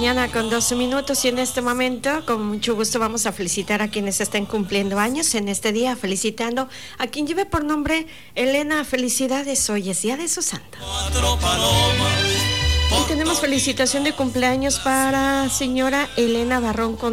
mañana con 12 minutos y en este momento con mucho gusto vamos a felicitar a quienes estén cumpliendo años en este día, felicitando a quien lleve por nombre Elena. Felicidades, hoy es día de su santo. Y tenemos felicitación de cumpleaños para señora Elena Barrón